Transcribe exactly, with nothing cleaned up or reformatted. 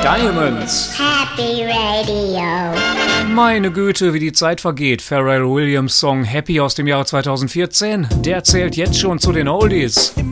Diamonds. Happy Radio. Meine Güte, wie die Zeit vergeht. Pharrell Williams Song Happy aus dem Jahre zweitausendvierzehn, der zählt jetzt schon zu den Oldies.